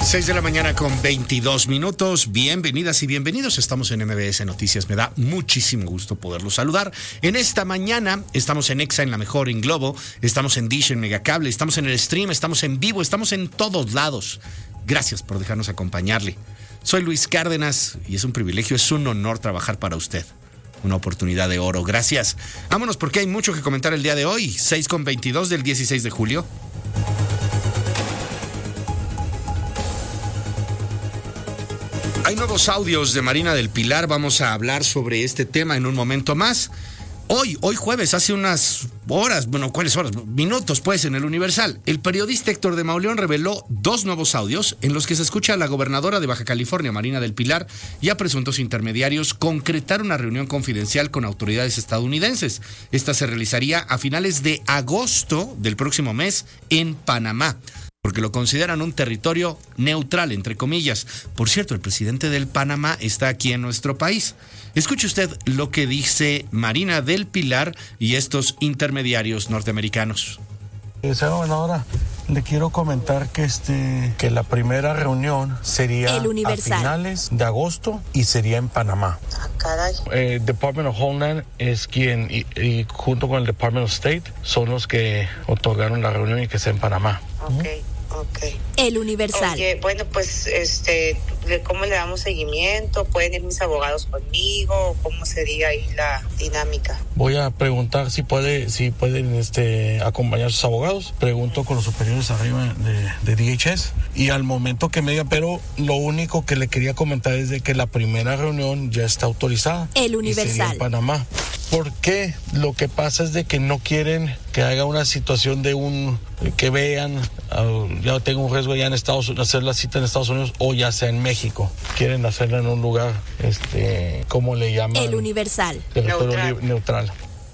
6 de la mañana con 22 minutos. Bienvenidas y bienvenidos. Estamos en MBS Noticias. Me da muchísimo gusto poderlos saludar. En esta mañana estamos en Exa, en La Mejor, en Globo. Estamos en Dish, en Megacable. Estamos en el stream. Estamos en vivo. Estamos en todos lados. Gracias por dejarnos acompañarle. Soy Luis Cárdenas y es un privilegio, es un honor trabajar para usted. Una oportunidad de oro. Gracias. Vámonos porque hay mucho que comentar el día de hoy. 6:22 del 16 de julio. Hay nuevos audios de Marina del Pilar. Vamos a hablar sobre este tema en un momento más. Hoy jueves, hace unas horas, bueno, ¿cuáles horas? Minutos, pues, en el Universal. El periodista Héctor de Mauleón reveló 2 nuevos audios en los que se escucha a la gobernadora de Baja California, Marina del Pilar, y a presuntos intermediarios concretar una reunión confidencial con autoridades estadounidenses. Esta se realizaría a finales de agosto del próximo mes en Panamá, porque lo consideran un territorio neutral, entre comillas. Por cierto, el presidente del Panamá está aquí en nuestro país. Escuche usted lo que dice Marina del Pilar y estos intermediarios norteamericanos. Señora gobernadora, le quiero comentar que la primera reunión sería a finales de agosto y sería en Panamá. Department of Homeland es quien, y junto con el Department of State, son los que otorgaron la reunión y que sea en Panamá. Okay. El Universal. Oye, bueno, pues, ¿cómo le damos seguimiento? ¿Pueden ir mis abogados conmigo? ¿Cómo sería ahí la dinámica? Voy a preguntar si pueden acompañar a sus abogados. Pregunto con los superiores arriba de DHS y al momento que me digan, pero lo único que le quería comentar es de que la primera reunión ya está autorizada. El Universal. Y sería en Panamá. ¿Por qué? Lo que pasa es de que no quieren que haya una situación de que vean, ya tengo un riesgo ya en Estados Unidos, hacer la cita en Estados Unidos o ya sea en México. Quieren hacerla en un lugar, ¿cómo le llaman? El Universal. Territorio neutral.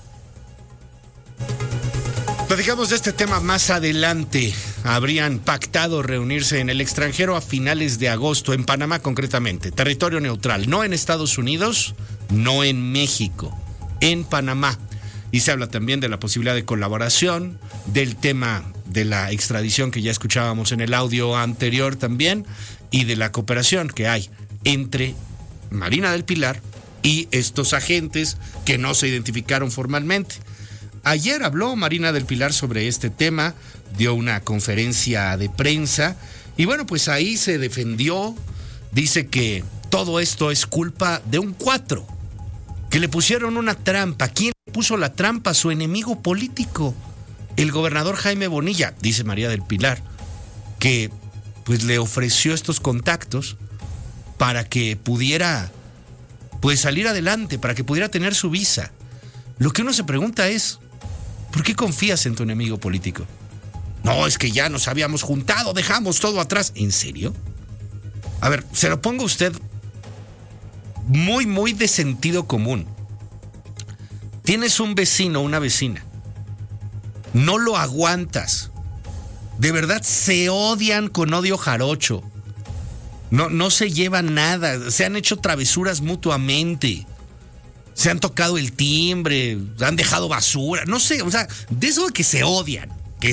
Platicamos de este tema más adelante. Habrían pactado reunirse en el extranjero a finales de agosto, en Panamá concretamente. Territorio neutral, no en Estados Unidos, no en México, en Panamá. Y se habla también de la posibilidad de colaboración, del tema de la extradición que ya escuchábamos en el audio anterior también, y de la cooperación que hay entre Marina del Pilar y estos agentes que no se identificaron formalmente. Ayer habló Marina del Pilar sobre este tema, dio una conferencia de prensa y bueno, pues ahí se defendió, dice que todo esto es culpa de un 4, que le pusieron una trampa. ¿Quién le puso la trampa? Su enemigo político, el gobernador Jaime Bonilla, dice María del Pilar, que pues le ofreció estos contactos para que pudiera pues salir adelante, para que pudiera tener su visa. Lo que uno se pregunta es, ¿por qué confías en tu enemigo político? No, es que ya nos habíamos juntado, dejamos todo atrás. ¿En serio? A ver, se lo pongo a usted muy, muy de sentido común. Tienes un vecino, una vecina. No lo aguantas. De verdad se odian con odio jarocho. No se llevan nada. Se han hecho travesuras mutuamente. Se han tocado el timbre, han dejado basura, no sé, o sea, de eso de que se odian.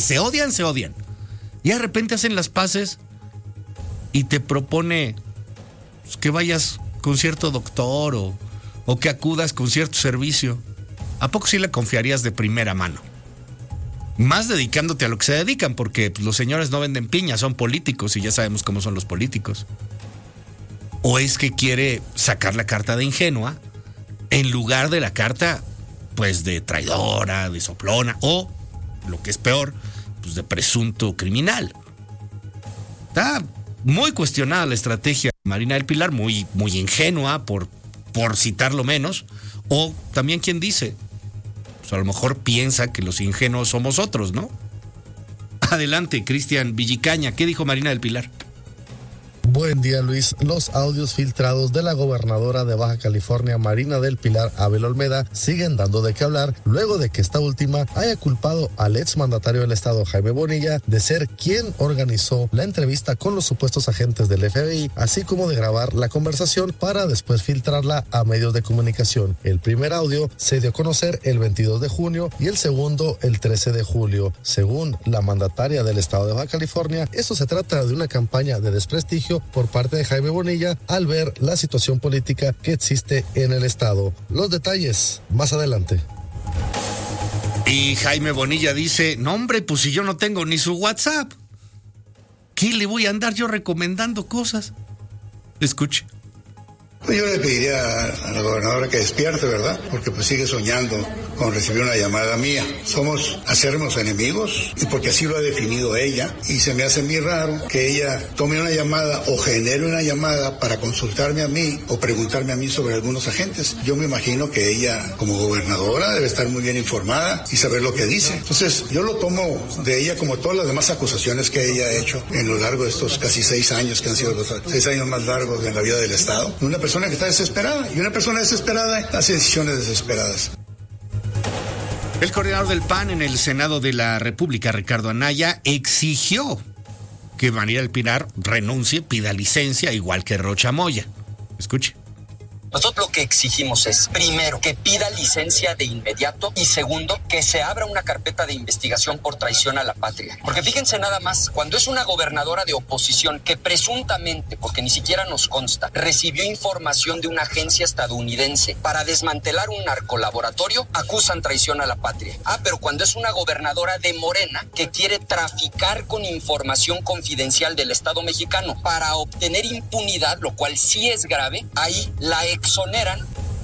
Y de repente hacen las paces y te propone pues, que vayas con cierto doctor o que acudas con cierto servicio. ¿A poco sí le confiarías de primera mano? Más dedicándote a lo que se dedican, porque pues, los señores no venden piña, son políticos y ya sabemos cómo son los políticos. ¿O es que quiere sacar la carta de ingenua en lugar de la carta, pues, de traidora, de soplona, o, lo que es peor, pues, de presunto criminal? Está muy cuestionada la estrategia de Marina del Pilar, muy, muy ingenua, por citarlo menos, o también quien dice, pues, a lo mejor piensa que los ingenuos somos otros, ¿no? Adelante, Cristian Villicaña, ¿qué dijo Marina del Pilar? Buen día, Luis. Los audios filtrados de la gobernadora de Baja California, Marina del Pilar Abel Olmeda, siguen dando de qué hablar luego de que esta última haya culpado al exmandatario del estado, Jaime Bonilla, de ser quien organizó la entrevista con los supuestos agentes del FBI, así como de grabar la conversación para después filtrarla a medios de comunicación. El primer audio se dio a conocer el 22 de junio y el segundo el 13 de julio. Según la mandataria del estado de Baja California, esto se trata de una campaña de desprestigio por parte de Jaime Bonilla al ver la situación política que existe en el estado. Los detalles más adelante. Y Jaime Bonilla dice, no hombre, pues si yo no tengo ni su WhatsApp, ¿qué le voy a andar yo recomendando cosas? Escuche. Yo le pediría a la gobernadora que despierte, ¿verdad? Porque pues sigue soñando con recibir una llamada mía. Somos acérrimos enemigos y porque así lo ha definido ella, y se me hace muy raro que ella tome una llamada o genere una llamada para consultarme a mí o preguntarme a mí sobre algunos agentes. Yo me imagino que ella, como gobernadora, debe estar muy bien informada y saber lo que dice. Entonces yo lo tomo de ella como todas las demás acusaciones que ella ha hecho en lo largo de estos casi 6 años, que han sido los 6 años más largos de la vida del Estado. Una persona que está desesperada, y una persona desesperada hace decisiones desesperadas. El coordinador del PAN en el Senado de la República, Ricardo Anaya, exigió que María del Pilar renuncie, pida licencia, igual que Rocha Moya. Escuche. Nosotros lo que exigimos es, primero, que pida licencia de inmediato y segundo, que se abra una carpeta de investigación por traición a la patria. Porque fíjense nada más, cuando es una gobernadora de oposición que presuntamente, porque ni siquiera nos consta, recibió información de una agencia estadounidense para desmantelar un narcolaboratorio, acusan traición a la patria. Pero cuando es una gobernadora de Morena que quiere traficar con información confidencial del Estado mexicano para obtener impunidad, lo cual sí es grave, ahí la exoneran.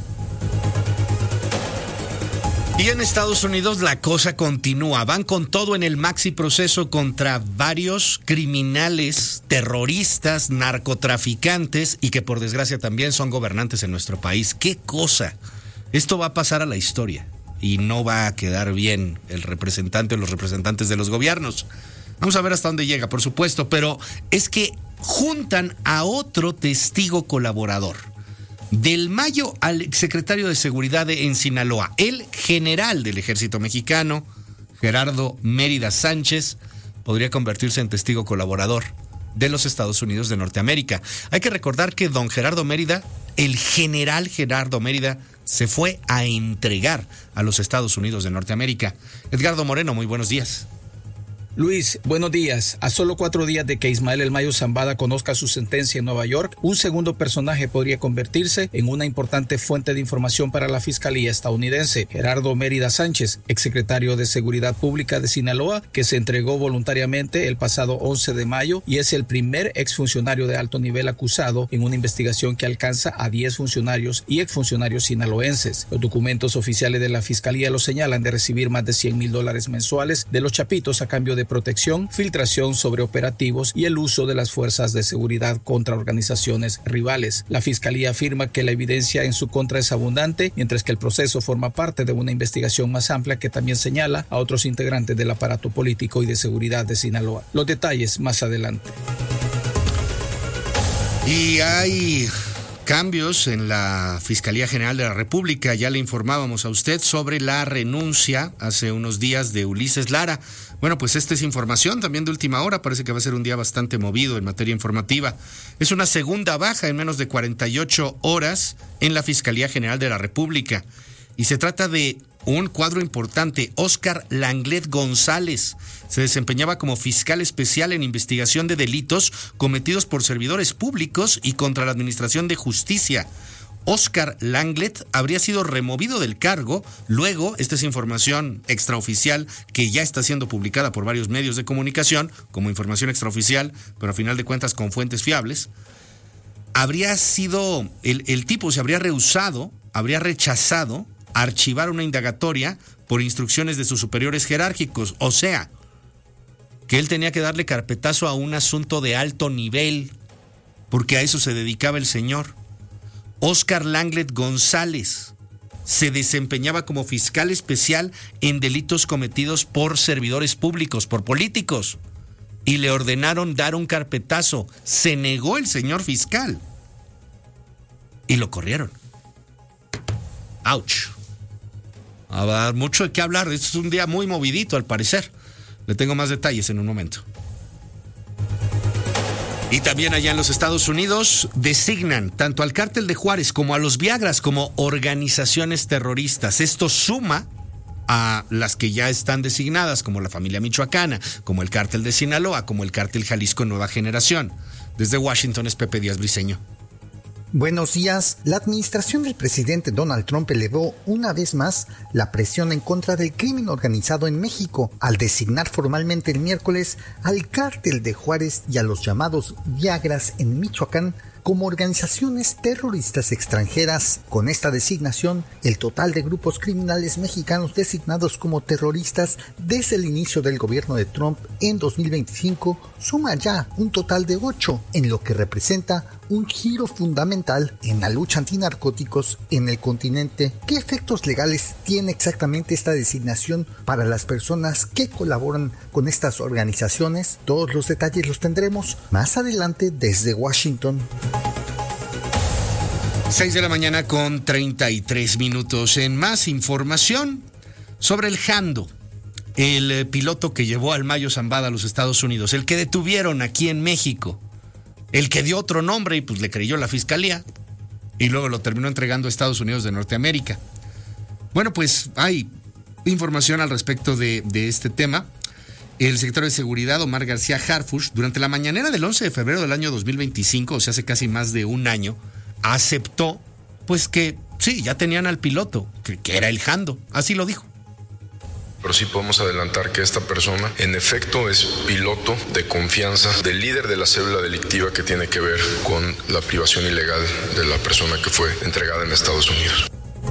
Y en Estados Unidos la cosa continúa. Van con todo en el maxi proceso contra varios criminales, terroristas, narcotraficantes y que por desgracia también son gobernantes en nuestro país. ¡Qué cosa! Esto va a pasar a la historia y no va a quedar bien el representante o los representantes de los gobiernos. Vamos a ver hasta dónde llega, por supuesto, pero es que juntan a otro testigo colaborador. Del Mayo al exsecretario de Seguridad en Sinaloa, el general del Ejército Mexicano, Gerardo Mérida Sánchez, podría convertirse en testigo colaborador de los Estados Unidos de Norteamérica. Hay que recordar que don Gerardo Mérida, el general Gerardo Mérida, se fue a entregar a los Estados Unidos de Norteamérica. Edgardo Moreno, muy buenos días. Luis, buenos días. A solo 4 días de que Ismael El Mayo Zambada conozca su sentencia en Nueva York, un segundo personaje podría convertirse en una importante fuente de información para la Fiscalía estadounidense. Gerardo Mérida Sánchez, exsecretario de Seguridad Pública de Sinaloa, que se entregó voluntariamente el pasado 11 de mayo y es el primer exfuncionario de alto nivel acusado en una investigación que alcanza a 10 funcionarios y exfuncionarios sinaloenses. Los documentos oficiales de la Fiscalía lo señalan de recibir más de $100,000 mensuales de los chapitos a cambio de protección, filtración sobre operativos y el uso de las fuerzas de seguridad contra organizaciones rivales. La Fiscalía afirma que la evidencia en su contra es abundante, mientras que el proceso forma parte de una investigación más amplia que también señala a otros integrantes del aparato político y de seguridad de Sinaloa. Los detalles más adelante. Y hay cambios en la Fiscalía General de la República. Ya le informábamos a usted sobre la renuncia hace unos días de Ulises Lara. Bueno, pues esta es información también de última hora. Parece que va a ser un día bastante movido en materia informativa. Es una segunda baja en menos de 48 horas en la Fiscalía General de la República. Y se trata de un cuadro importante. Óscar Langlet González se desempeñaba como fiscal especial en investigación de delitos cometidos por servidores públicos y contra la Administración de Justicia. Óscar Langlet habría sido removido del cargo. Luego, esta es información extraoficial que ya está siendo publicada por varios medios de comunicación como información extraoficial, pero a final de cuentas con fuentes fiables. Habría sido, el tipo se habría rehusado, habría rechazado archivar una indagatoria por instrucciones de sus superiores jerárquicos. O sea, que él tenía que darle carpetazo a un asunto de alto nivel, porque a eso se dedicaba el señor. Óscar Langlet González se desempeñaba como fiscal especial en delitos cometidos por servidores públicos, por políticos. y le ordenaron dar un carpetazo. Se negó el señor fiscal y lo corrieron. ¡Auch! Va a dar mucho de qué hablar. Este es un día muy movidito, al parecer. Le tengo más detalles en un momento. Y también allá en los Estados Unidos designan tanto al Cártel de Juárez como a los Viagras como organizaciones terroristas. Esto suma a las que ya están designadas, como la familia michoacana, como el Cártel de Sinaloa, como el Cártel Jalisco Nueva Generación. Desde Washington es Pepe Díaz Briceño. Buenos días. La administración del presidente Donald Trump elevó una vez más la presión en contra del crimen organizado en México al designar formalmente el miércoles al Cártel de Juárez y a los llamados Viagras en Michoacán como organizaciones terroristas extranjeras. Con esta designación, el total de grupos criminales mexicanos designados como terroristas desde el inicio del gobierno de Trump en 2025 suma ya un total de 8, en lo que representa un giro fundamental en la lucha antinarcóticos en el continente. ¿Qué efectos legales tiene exactamente esta designación para las personas que colaboran con estas organizaciones? Todos los detalles los tendremos más adelante desde Washington. 6 de la mañana con 33 minutos. En más información sobre el Jando, el piloto que llevó al Mayo Zambada a los Estados Unidos, el que detuvieron aquí en México, el que dio otro nombre y pues le creyó la fiscalía y luego lo terminó entregando a Estados Unidos de Norteamérica. Bueno, pues hay información al respecto de este tema. El secretario de Seguridad, Omar García Harfuch, durante la mañanera del 11 de febrero del año 2025, o sea, hace casi más de un año, aceptó pues que sí, ya tenían al piloto, que era el Jando, así lo dijo. Pero sí podemos adelantar que esta persona en efecto es piloto de confianza del líder de la célula delictiva que tiene que ver con la privación ilegal de la persona que fue entregada en Estados Unidos.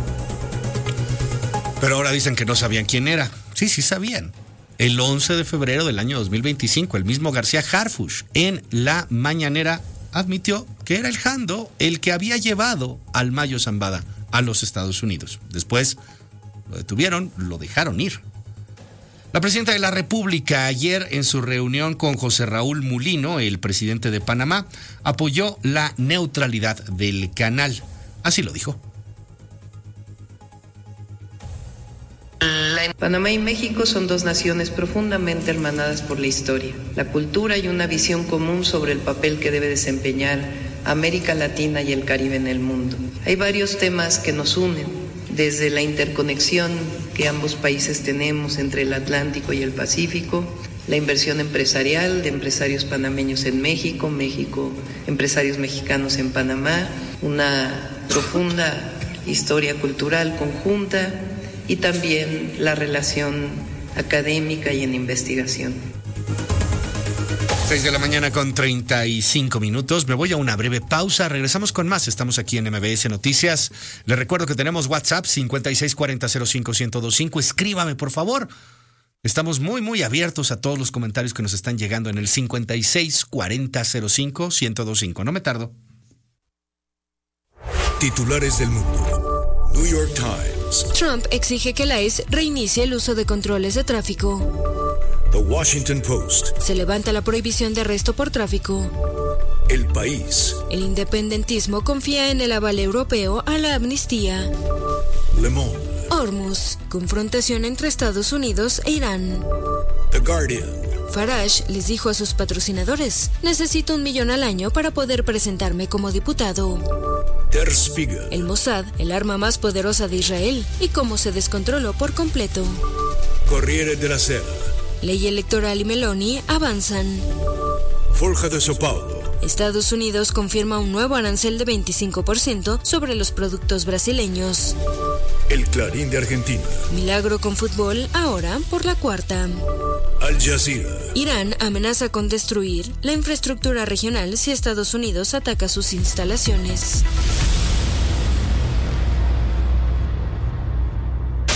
Pero ahora dicen que no sabían quién era. Sí sabían. El 11 de febrero del año 2025, el mismo García Harfuch en la mañanera admitió que era el Jando el que había llevado al Mayo Zambada a los Estados Unidos. Después lo detuvieron, lo dejaron ir. La presidenta de la República ayer en su reunión con José Raúl Mulino, el presidente de Panamá, apoyó la neutralidad del canal. Así lo dijo. Panamá y México son dos naciones profundamente hermanadas por la historia, la cultura y una visión común sobre el papel que debe desempeñar América Latina y el Caribe en el mundo. Hay varios temas que nos unen, desde la interconexión que ambos países tenemos entre el Atlántico y el Pacífico, la inversión empresarial de empresarios panameños en México, empresarios mexicanos en Panamá, una profunda historia cultural conjunta, y también la relación académica y en investigación. 6 de la mañana con 35 minutos. Me voy a una breve pausa. Regresamos con más. Estamos aquí en MBS Noticias. Les recuerdo que tenemos WhatsApp 5640051025. Escríbame, por favor. Estamos muy abiertos a todos los comentarios que nos están llegando en el 5640051025. No me tardo. Titulares del mundo. New York Times. Trump exige que la ICE reinicie el uso de controles de tráfico. The Washington Post. Se levanta la prohibición de arresto por tráfico. El País. El independentismo confía en el aval europeo a la amnistía. Le Monde. Hormuz. Confrontación entre Estados Unidos e Irán. The Guardian. Farage les dijo a sus patrocinadores: necesito $1 millón al año para poder presentarme como diputado. Der Spiegel. El Mossad, el arma más poderosa de Israel, y cómo se descontroló por completo. Corriere della Sera. Ley electoral y Meloni avanzan. Folha de São Paulo. Estados Unidos confirma un nuevo arancel de 25% sobre los productos brasileños. El Clarín de Argentina. Milagro con fútbol, ahora por la cuarta. Al Jazeera. Irán amenaza con destruir la infraestructura regional si Estados Unidos ataca sus instalaciones.